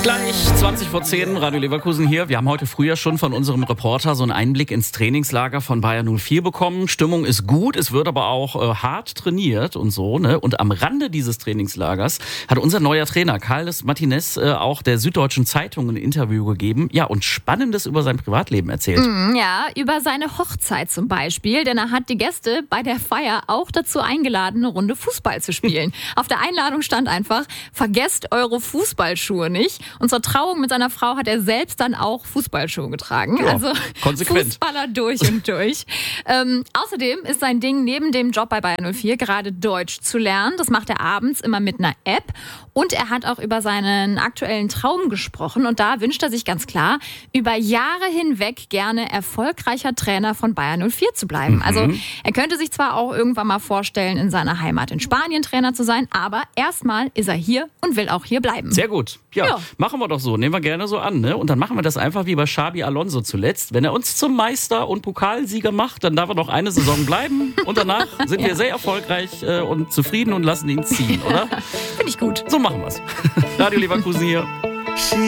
Gleich 20 vor 10, Radio Leverkusen hier. Wir haben heute früh ja schon von unserem Reporter so einen Einblick ins Trainingslager von Bayer 04 bekommen. Stimmung ist gut, es wird aber auch hart trainiert und so, ne? Und am Rande dieses Trainingslagers hat unser neuer Trainer Carles Martinez auch der Süddeutschen Zeitung ein Interview gegeben. Ja, und Spannendes über sein Privatleben erzählt. Ja, über seine Hochzeit zum Beispiel, denn er hat die Gäste bei der Feier auch dazu eingeladen, eine Runde Fußball zu spielen. Auf der Einladung stand einfach: Vergesst eure Fußballschuhe nicht. Und zur Trauung mit seiner Frau hat er selbst dann auch Fußballschuhe getragen. Ja, also konsequent. Fußballer durch und durch. Außerdem ist sein Ding neben dem Job bei Bayer 04 gerade Deutsch zu lernen. Das macht er abends immer mit einer App. Und er hat auch über seinen aktuellen Traum gesprochen. Und da wünscht er sich ganz klar, über Jahre hinweg gerne erfolgreicher Trainer von Bayer 04 zu bleiben. Also er könnte sich zwar auch irgendwann mal vorstellen, in seiner Heimat in Spanien Trainer zu sein, aber erstmal ist er hier und will auch hier bleiben. Sehr gut. Ja, machen wir doch so. Nehmen wir gerne so an, ne? Und dann machen wir das einfach wie bei Xabi Alonso zuletzt. Wenn er uns zum Meister und Pokalsieger macht, dann darf er noch eine Saison bleiben. Und danach sind wir sehr erfolgreich und zufrieden und lassen ihn ziehen, oder? Finde ich gut. So machen wir's. Radio Leverkusen hier.